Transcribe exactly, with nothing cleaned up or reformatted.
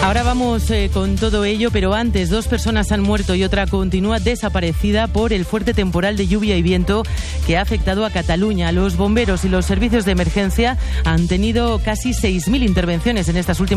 Ahora vamos eh, con todo ello, pero antes dos personas han muerto y otra continúa desaparecida por el fuerte temporal de lluvia y viento que ha afectado a Cataluña. Los bomberos y los servicios de emergencia han tenido casi seis mil intervenciones en estas últimas